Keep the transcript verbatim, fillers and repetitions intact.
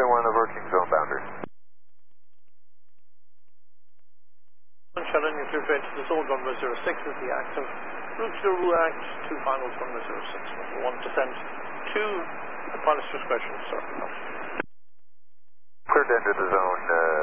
Tuesday, we're on the working zone boundary. Shannon, if you're ready to the zone, runway zero six is the active. Route zero act, two finals, runway zero six. Number one, descent, two, at pilot's discretion, sir. Cleared to enter the zone, uh,